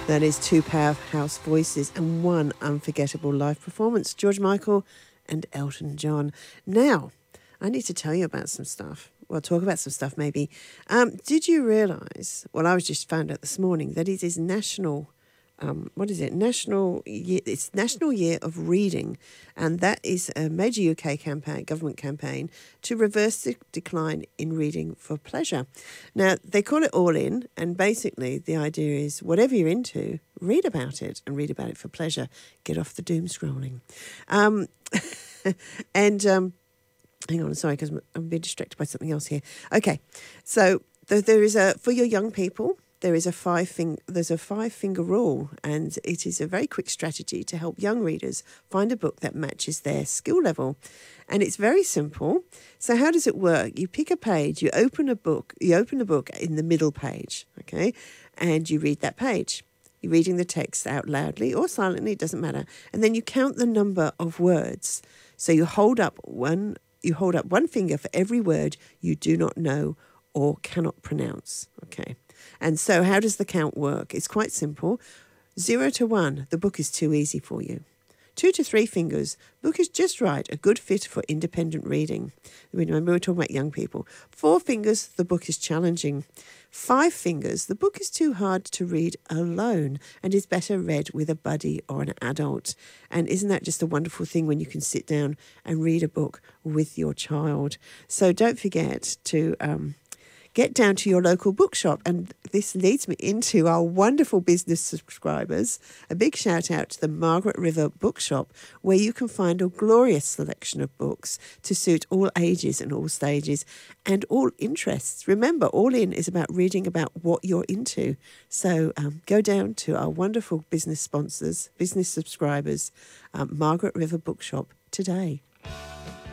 That is two powerhouse voices and one unforgettable live performance, George Michael and Elton John. Now, I need to tell you about some stuff. Well, talk about some stuff maybe. Did you realise, well, I was just found out this morning, that it is National It's National Year of Reading, and that is a major UK campaign, government campaign, to reverse the decline in reading for pleasure. Now, they call it All In, and basically the idea is whatever you're into, read about it, and read about it for pleasure. Get off the doom scrolling. Hang on, sorry, because I'm being distracted by something else here. Okay, so there is for your young people, there's a five-finger rule, and it is a very quick strategy to help young readers find a book that matches their skill level. And it's very simple. So how does it work? You pick a page, you open the book in the middle page, okay? And you read that page. You're reading the text out loudly or silently, it doesn't matter. And then you count the number of words. So you hold up one finger for every word you do not know or cannot pronounce, okay? And so how does the count work? It's quite simple. 0 to 1, the book is too easy for you. 2 to 3 fingers, book is just right, a good fit for independent reading. Remember, we're talking about young people. 4 fingers, the book is challenging. 5 fingers, the book is too hard to read alone and is better read with a buddy or an adult. And isn't that just a wonderful thing when you can sit down and read a book with your child? So don't forget to get down to your local bookshop. And this leads me into our wonderful business subscribers. A big shout out to the Margaret River Bookshop, where you can find a glorious selection of books to suit all ages and all stages and all interests. Remember, All In is about reading about what you're into. So go down to our wonderful business sponsors, business subscribers, Margaret River Bookshop today.